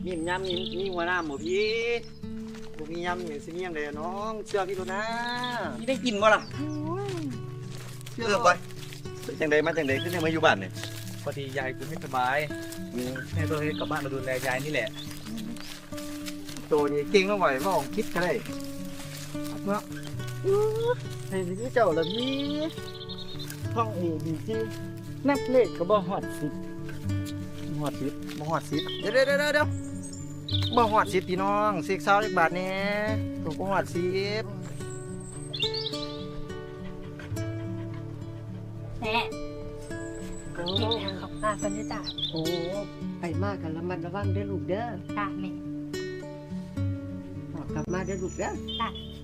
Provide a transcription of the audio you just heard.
ยิ้มย้ำยิ้มมีหัวหน้าหมูพี่บ่มีย้ำอย่างสิมีอย่างใดอะน้องเชื่อพี่ดูนะนี่ได้กินบ่ล่ะเชื่อบ่เป็นจังใดมาจังใดขึ้นยังมาอยู่บ้านเนี่ยพอดียายกูไม่สบายแม่ก็เลยกลับบ้านมาดูแลยายนี่แหละตัวนี้เก่งแล้วไหวบ่ของคิดก็ได้เนาะไอ้ที่เจ้าละพี่ท่องเอดีจีนับเลขก็บ่ฮอด10บ่ฮอด10บ่ฮอด10เดี๋ยวบ่ฮอด10พี่น้องเสกซาวเลขบาทแหน่ก็บ่ฮอด10 แม่กินทางขอบตาคนด้วยจ้ะโอ้ไปมากกันแล้วมันระวังเด้อลูกเด้อจ้ะแม่กลับมาเด้อลูกเด้อจ้ะ